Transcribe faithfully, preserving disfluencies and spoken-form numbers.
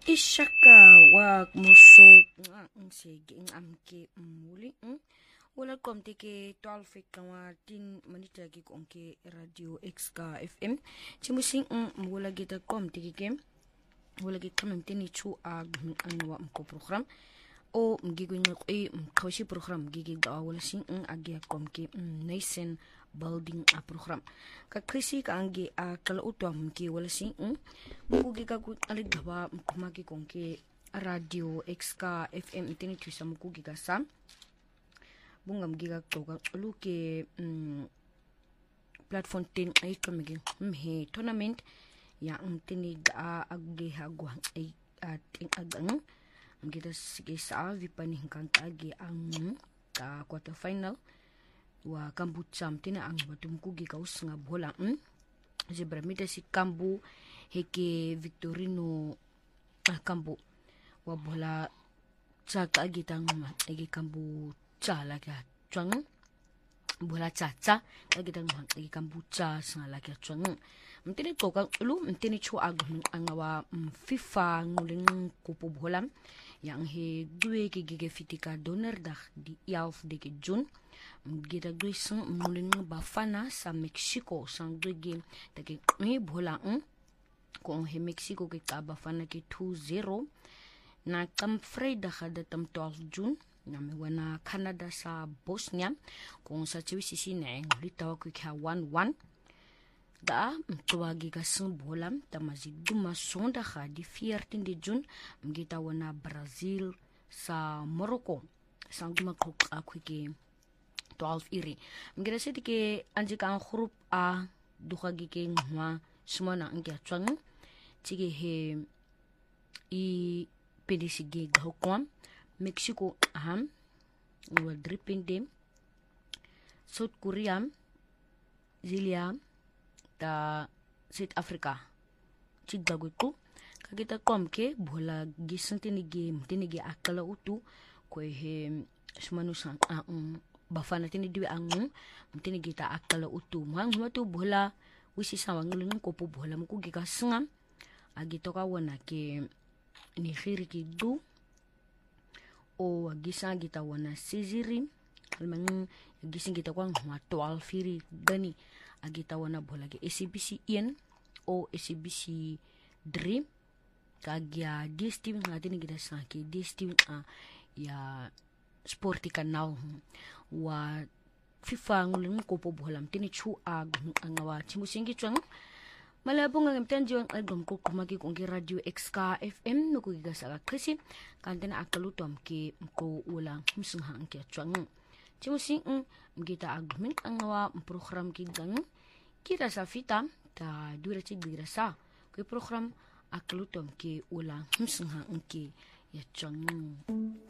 ishaka wa muso ngse ngamke muli wala komte ke twelve kawa tin manita ki konke radio X K F M chimusing wala kita komte ke wala kita mamtini chu ag anwa mko program o mgigo ngak e mkawshi program gigi da wala sing agya komke naisen building a program ka krisi ka ange a kala utwam ki wala sing mugi ka ku aligaba mkumaki konke radio X K F M tini tuisa mugi ka sam bunga mugi ka toga luke platform tin ay kamigi mhe tournament ya tini ga agge hagwa ay ating agang mugi ta sige sa vipani hingkang agi ang ka quarter final wa kambu cham tina ang batumku gi kaus nga bola mm zebra mita si kambu heke Victorino ah kambu wa bola cha ka gitang ege kambu cha la ka chang bola cha cha ka gitang ege kambu cha sa la ka chang mtini to ka lu mtini chu ag ang wa FIFA nguling kupo bola yang he due ke gege fitika donderdag di elf de June gita grisang mulin Bafana sa Mexico sang game take me bola ang kung he Mexico ke ka Bafana ke two zero na kam Friday kada tam twelve June na me wana Canada sa Bosnia kung sa chiwisi sine litaw ko ka one one da mtuwagi ka sang bola tamazi duma sonda ka di fourteen de June mgita wana Brazil sa Morocco sang duma ko akwike twelve iri ngira seti ke anje kan group a duga gi ke ngwa smona ngia twang tige he i pedisi ge gokwan Mexico aham wa dripping dem South Korea Zilia ta South Africa chigagutu kagita komke bola gisanti ni game tinigi akala utu ko he smanu sang a Bafana tini diwi ang mtini gita akala utu mang matu bola wisi sawang ngeling kopo bola muku gika sengam agito ka wana ke ni khiri ki du o gisa gita wana siziri almang gisin gita kwang ma twelve firi gani agita wana bola ke S B C yen o S B C dream kagya D S T V ngatini gita sa ke D S T V a ya sporti kanal wa FIFA nguling ko po bolam tini chu ag ang wa chimusingi chang malabong ang mtanjo ang album ko kumagi kong radio X K F M no ko gasa kasi kantina akalutom ki ko ulang musunghang ki chang chimusing mgita agmin ang wa program ki gang kita sa fita ta dura chi dira sa ko program akalutom ki ulang musunghang ki ya chang